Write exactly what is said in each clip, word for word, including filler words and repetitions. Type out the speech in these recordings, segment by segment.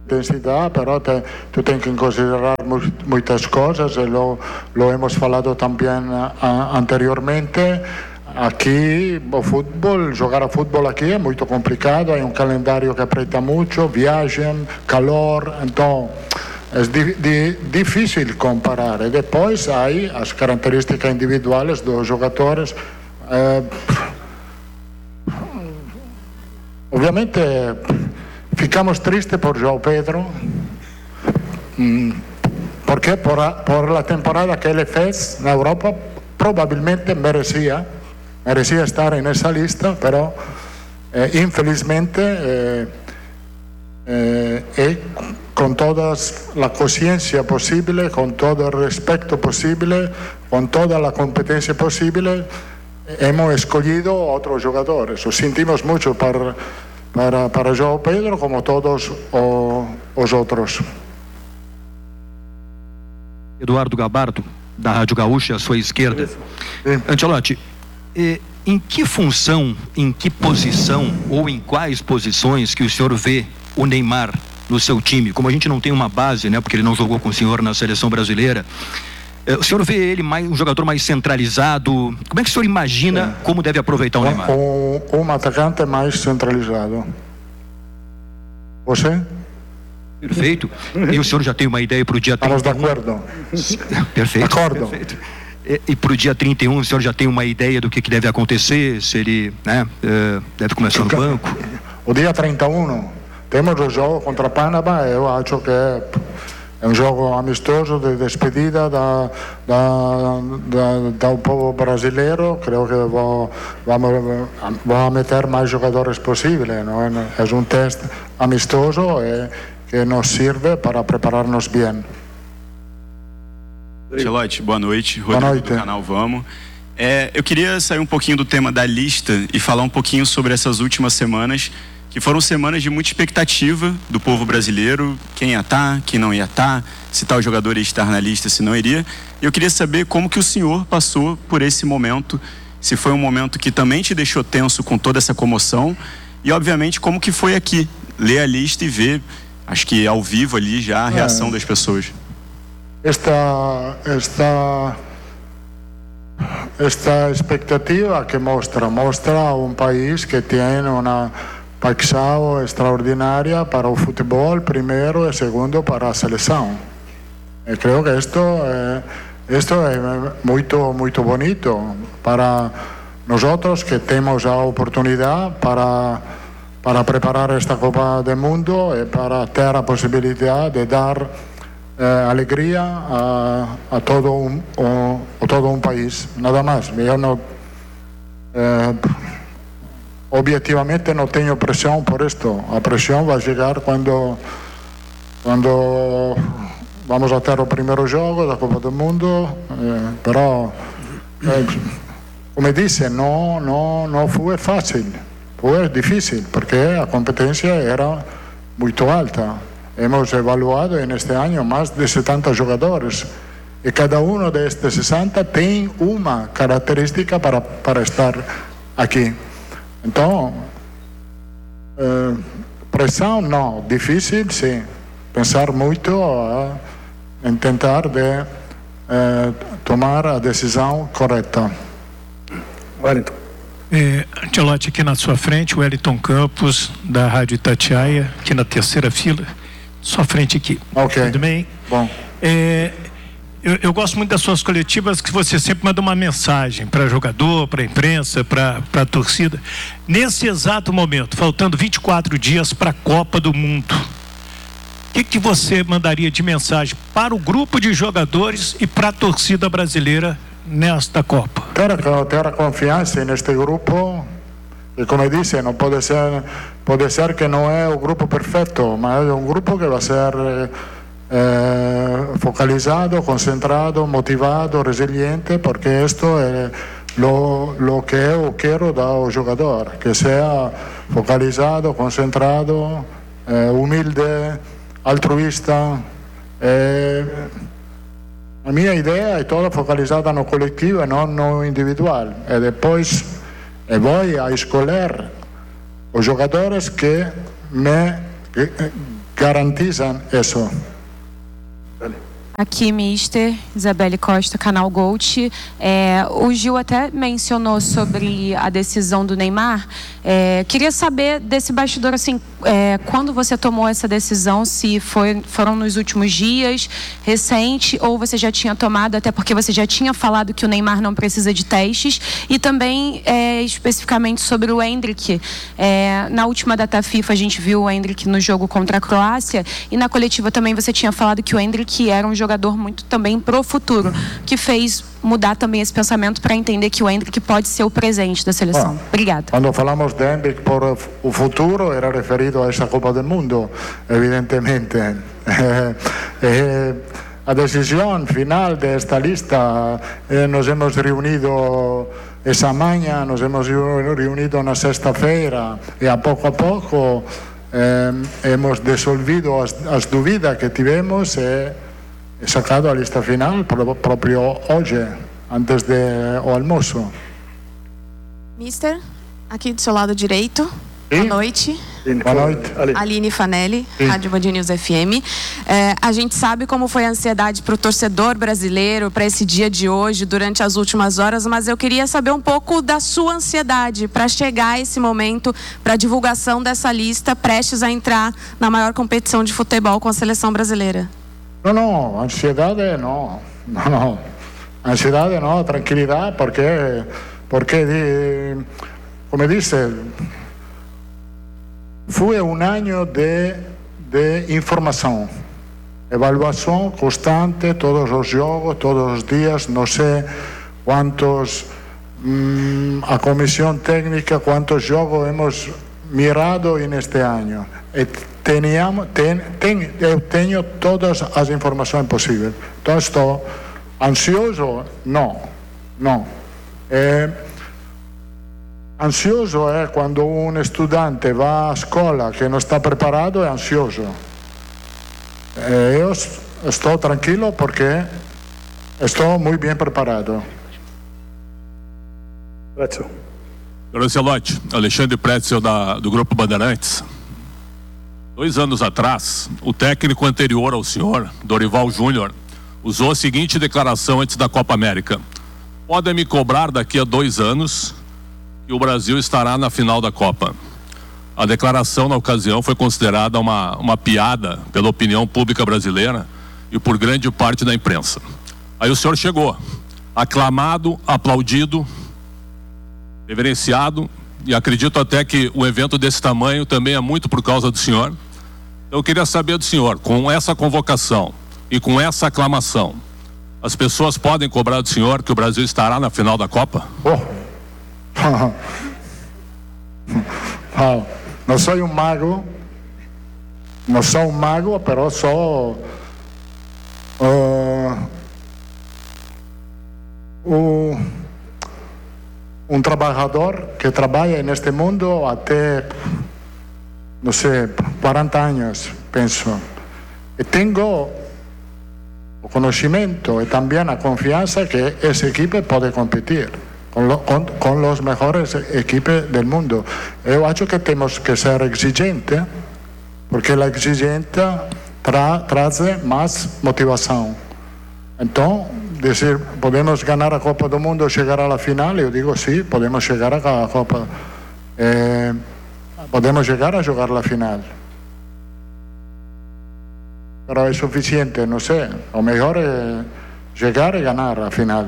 intensidad, pero te, tú tienes que considerar mu muchas cosas, y lo, lo hemos hablado también a, anteriormente. Aquí o fútbol, jugar a fútbol aquí es muy complicado, hay un calendario que aprieta mucho, viajan, calor, entonces es di di difícil comparar. Y después hay las características individuales de los jugadores. Eh, obviamente ficamos tristes por João Pedro, porque por, a, por la temporada que él fez en Europa, probablemente merecía, merecía estar en esa lista, pero eh, infelizmente eh, eh, eh, con toda la conciencia posible, con todo el respeto posible, con toda la competencia posible, hemos escogido otros jugadores. Lo sentimos mucho para, para, para João Pedro, como todos o, os outros. Eduardo Gabardo, da Rádio Gaúcha, à sua esquerda. Sim. Ancelotti, eh, em que função, em que posição ou em quais posições que o senhor vê o Neymar no seu time? Como a gente não tem uma base, né, porque ele não jogou com o senhor na seleção brasileira, o senhor vê ele mais, um jogador mais centralizado? Como é que o senhor imagina é. como deve aproveitar o Neymar? Um, um atacante mais centralizado. Você? Perfeito. E o senhor já tem uma ideia para o dia trinta e um? Estamos de acordo. Perfeito. Acordo. Perfeito. E, e para o dia trinta e um, o senhor já tem uma ideia do que, que deve acontecer? Se ele, né, deve começar no banco? O dia trinta e um, temos o jogo contra Panamá. Eu acho que é É um jogo amistoso de despedida da, da, da, do povo brasileiro. Creio que vou, vamos, vamos meter mais jogadores possíveis. Não é? É um teste amistoso e, que nos serve para preparar-nos bem. Ancelotti, boa noite. Rodrigo boa noite. Do canal Vamos. É, eu queria sair um pouquinho do tema da lista e falar um pouquinho sobre essas últimas semanas, que foram semanas de muita expectativa do povo brasileiro, quem ia estar, quem não ia estar, se tal jogador ia estar na lista, se não iria. E eu queria saber como que o senhor passou por esse momento, se foi um momento que também te deixou tenso com toda essa comoção, e obviamente como que foi aqui, ler a lista e ver, acho que ao vivo ali já a reação é, das pessoas. Esta, esta, esta expectativa que mostra, mostra um país que tem uma paixão extraordinária para o futebol, primeiro, e segundo, para a seleção. E creio que isto é, isto é muito, muito bonito para nós que temos a oportunidade para, para preparar esta Copa do Mundo e para ter a possibilidade de dar eh, alegria a, a, todo um, o, a todo um país. Nada mais. Eu não... Eh, objetivamente não tenho pressão por isto. A pressão vai chegar quando quando vamos a ter o primeiro jogo da Copa do Mundo, eh, però eh, come disse, não não não foi fácil, foi difícil porque a competência era muito alta. Hemos evaluado neste ano mais de setenta jogadores e cada um destes sessenta tem uma característica para para estar aqui. Então, eh, pressão não, difícil sim, pensar muito a, em tentar de eh, tomar a decisão correta. Wellington. É, Ancelotti, aqui na sua frente, o Wellington Campos, da Rádio Itatiaia, aqui na terceira fila, sua frente aqui. Ok. Tudo bem? Bom. É, Eu, eu gosto muito das suas coletivas, que você sempre manda uma mensagem para jogador, para a imprensa, para a torcida. Nesse exato momento, faltando vinte e quatro dias para a Copa do Mundo, o que, que você mandaria de mensagem para o grupo de jogadores e para a torcida brasileira nesta Copa? Ter, ter confiança neste grupo, e como disse, não pode ser, pode ser que não é o grupo perfeito, mas é um grupo que vai ser... Eh, focalizado, concentrado, motivado, resiliente, porque esto es lo, lo que yo quiero del jugador, que sea focalizado, concentrado, eh, humilde, altruista. Eh, a minha ideia é toda focalizada no coletivo e não no individual. E depois eu vou a escolher os jogadores que me... Que, garantizan eso. Aqui, mister Isabelle Costa, canal Gold. É, o Gil até mencionou sobre a decisão do Neymar. É, queria saber desse bastidor, assim, é, quando você tomou essa decisão, se foi, foram nos últimos dias, recente, ou você já tinha tomado, até porque você já tinha falado que o Neymar não precisa de testes, e também é, especificamente sobre o Endrick. É, na última data FIFA a gente viu o Endrick no jogo contra a Croácia, e na coletiva também você tinha falado que o Endrick era um jogador muito também pro futuro, que fez mudar também esse pensamento para entender que o Endrick pode ser o presente da seleção. Bueno, Obrigada. Quando falamos de Endrick por o futuro, era referido a essa Copa do Mundo, evidentemente. Eh, eh, a decisión final de esta lista, eh, nos hemos reunido esa maña, nos hemos reunido na sexta-feira, e a pouco a pouco eh, hemos desolvido as, as dúvidas que tivemos e he sacado a lista final proprio hoje, antes do almoço. Mister, aqui do seu lado direito, Sim. boa noite. Boa noite. Aline Fanelli, Sim. Rádio Band News F M. É, a gente sabe como foi a ansiedade para o torcedor brasileiro, para esse dia de hoje, durante as últimas horas, mas eu queria saber um pouco da sua ansiedade para chegar a esse momento, para a divulgação dessa lista, prestes a entrar na maior competição de futebol com a seleção brasileira. No, no, ansiedade no, no, no, ansiedade no, tranquilidad, porque, porque de, como dice, fue un año de, de información, evaluación constante, todos los juegos, todos los días, no sé cuántos, mmm, a comisión técnica, cuántos juegos hemos mirado en este año. E teníamos, ten, ten, eu tenho todas as informações possíveis. Então estou ansioso? Não, não. É, ansioso é quando um estudante vai à escola que não está preparado, é ansioso. É, eu estou tranquilo porque estou muito bem preparado. Pretzel. Ancelotti, Alexandre Pretzel da, do Grupo Bandeirantes. Dois anos atrás, o técnico anterior ao senhor, Dorival Júnior, usou a seguinte declaração antes da Copa América: podem me cobrar daqui a dois anos que o Brasil estará na final da Copa. A declaração na ocasião foi considerada uma, uma piada pela opinião pública brasileira e por grande parte da imprensa. Aí o senhor chegou, aclamado, aplaudido, reverenciado, e acredito até que o evento desse tamanho também é muito por causa do senhor. Eu queria saber do senhor, com essa convocação e com essa aclamação, as pessoas podem cobrar do senhor que o Brasil estará na final da Copa? Oh. Oh. Não sou um mago, não sou um mago, mas sou uh, um, um trabalhador que trabalha neste mundo até, não sei, quarenta anos, penso. E tenho o conhecimento e também a confiança que essa equipe pode competir com, lo, com, com os melhores equipes do mundo. Eu acho que temos que ser exigentes, porque a exigência tra, traz mais motivação. Então, dizer, podemos ganhar a Copa do Mundo, chegar à final, eu digo sim, podemos chegar à Copa, eh, podemos chegar a jogar a final. Mas é suficiente, não sei, o melhor é chegar e ganhar a final.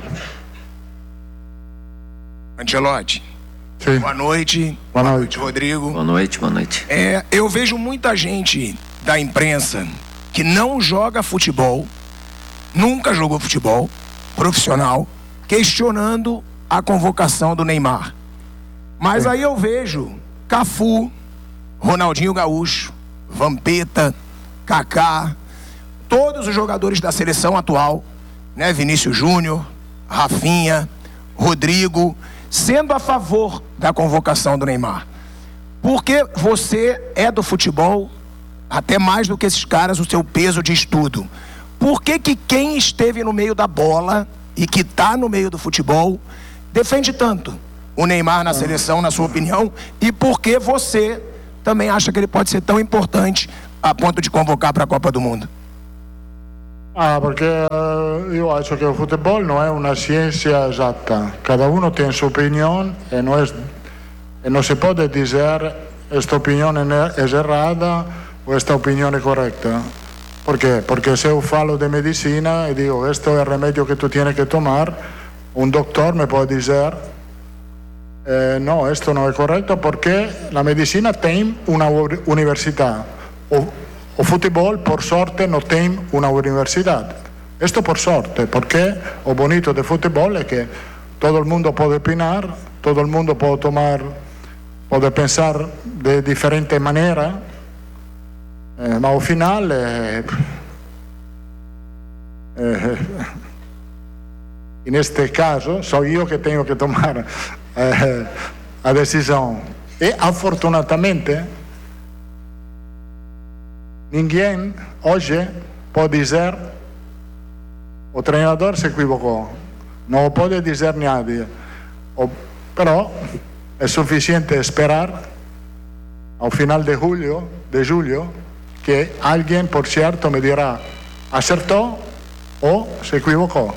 Ancelotti, sim. Boa noite. Boa noite, Rodrigo. Boa noite, boa noite. É, eu vejo muita gente da imprensa que não joga futebol, nunca jogou futebol profissional, questionando a convocação do Neymar. Mas aí eu vejo Cafu, Ronaldinho Gaúcho, Vampeta, Kaká, todos os jogadores da seleção atual, né, Vinícius Júnior, Rafinha, Rodrigo, sendo a favor da convocação do Neymar. Porque você é do futebol, até mais do que esses caras, o seu peso de estudo. Por que que quem esteve no meio da bola e que está no meio do futebol defende tanto o Neymar na seleção, na sua opinião? E por que você também acha que ele pode ser tão importante a ponto de convocar para a Copa do Mundo? Ah, perché io acho che il football non è una scienza esatta, cada uno tiene sua opinione e non, è, e non si può dire questa opinione è errata o questa opinione è corretta. Perché? Perché se io parlo di medicina e dico questo è il rimedio che tu tieni che tomare, un dottore mi può dire eh, no, questo non è corretto perché la medicina tiene una università. O, O football, por sorte, no tem una universidad. Esto por sorte, porque lo bonito de fútbol es que todo el mundo puede opinar, todo el mundo puede tomar, puede pensar de diferente manera, eh, ma al final eh, eh, en este caso soy yo que tengo que tomar eh, la decisión. Y afortunadamente ninguém hoje pode dizer o treinador se equivocou, não pode dizer ninguém, però é suficiente esperar ao final de julho, de julho que alguém, por certo, me dirá acertou ou se equivocou.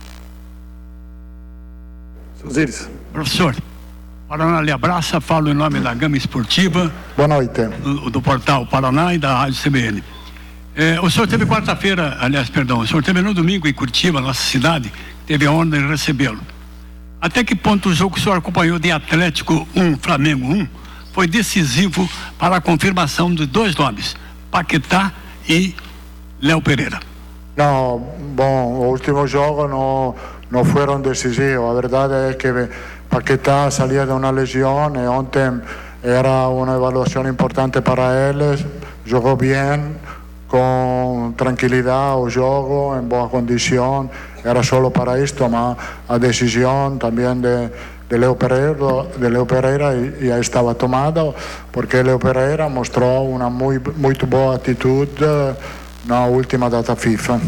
Osiris. Professor, Paraná lhe abraça, falo em nome da Gama Esportiva. Boa noite. Do, do portal Paraná e da Rádio C B N. É, o senhor teve quarta-feira, aliás, perdão, o senhor teve no domingo em Curitiba, nossa cidade, teve a honra de recebê-lo. Até que ponto o jogo que o senhor acompanhou de Atlético um, Flamengo um, foi decisivo para a confirmação de dois nomes, Paquetá e Léo Pereira? Não, bom, o último jogo não, não foram decisivos. A verdade é que Paquetá salía de una lesión y ontem era una evaluación importante para él, jugó bien, con tranquilidad o juego, en buena condición, era solo para esto, ma la decisión también de, de Leo Pereira, de Leo Pereira ya estaba tomada, porque Leo Pereira mostró una muy, muy buena actitud en la última data FIFA.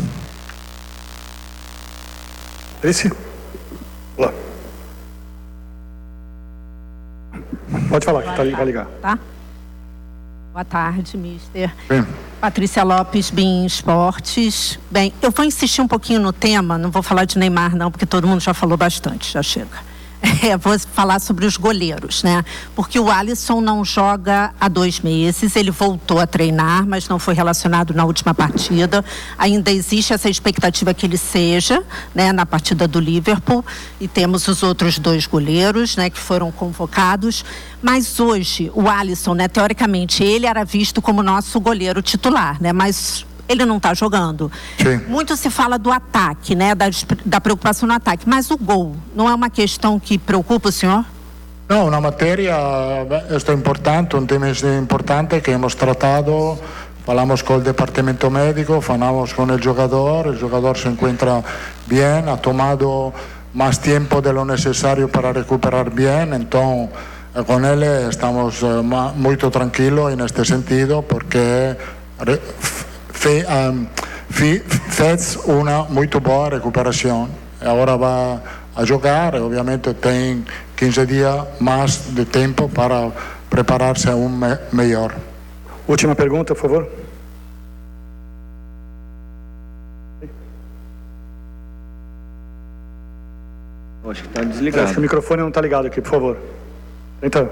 Esse? Olá. Pode falar, que tá, vai ligar. Tá? Boa tarde, mister. Sim. Patrícia Lopes, Bim Esportes. Bem, eu vou insistir um pouquinho no tema, não vou falar de Neymar não, porque todo mundo já falou bastante, já chega. É, vou falar sobre os goleiros, né? Porque o Alisson não joga há dois meses, ele voltou a treinar, mas não foi relacionado na última partida. Ainda existe essa expectativa que ele seja, né, na partida do Liverpool. E temos os outros dois goleiros, né, que foram convocados. Mas hoje, o Alisson, né, teoricamente, ele era visto como nosso goleiro titular, né? Mas ele não está jogando. Sim. Muito se fala do ataque, né? Da, da preocupação no ataque, mas o gol não é uma questão que preocupa o senhor? Não, uma matéria, isto é importante, um tema importante que hemos tratado, falamos com o departamento médico, falamos com o jogador, o jogador se encontra bem, ha tomado mais tempo de lo necessário para recuperar bem, então com ele estamos muito tranquilos neste sentido, porque Fe, um, fez uma muito boa recuperação. Agora vai a jogar, obviamente tem quinze dias mais de tempo para preparar-se a um me melhor. Última pergunta, por favor. Acho que está desligado. Acho que o microfone não está ligado aqui, por favor. Então.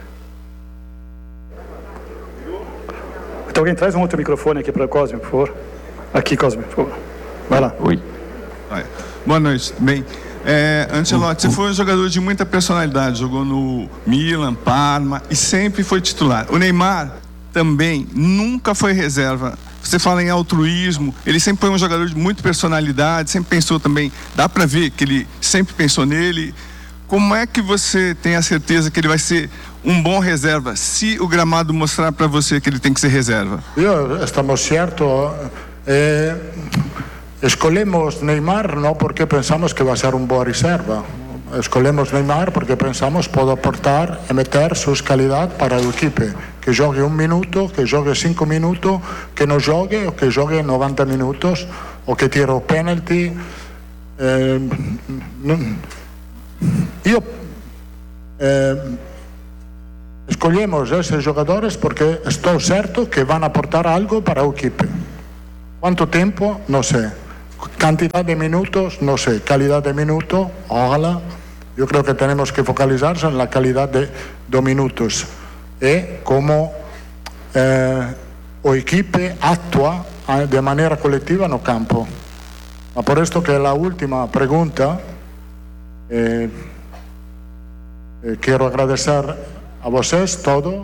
Então alguém traz um outro microfone aqui para o Cosme, por favor. Aqui, Cosme, por favor. Vai lá. Oi. Boa noite, tudo bem? É, Ancelotti, você foi um jogador de muita personalidade, jogou no Milan, Parma e sempre foi titular. O Neymar também nunca foi reserva. Você fala em altruísmo, ele sempre foi um jogador de muita personalidade, sempre pensou também, dá para ver que ele sempre pensou nele. Como é que você tem a certeza que ele vai ser um bom reserva, se o gramado mostrar para você que ele tem que ser reserva? Eu, estamos certos. Eh, escolhemos Neymar não porque pensamos que vai ser um bom reserva. Escolhemos Neymar porque pensamos que pode aportar e meter suas qualidades para o equipe. Que jogue um minuto, que jogue cinco minutos, que não jogue, ou que jogue noventa minutos, ou que tire o penalty. Eh, io eh, escolhemos esses jogadores porque estou certo que vão aportar algo para o equipe. Quanto tempo? Não sei. Cantidad de minutos? No sé. Calidad de minutos? Ojalá. Yo creo que tenemos que focalizarse en la calidad de, de minutos y cómo eh, o equipo actúa de manera colectiva no campo. Por esto que la última pregunta, eh, eh, quiero agradecer a vosotros todo.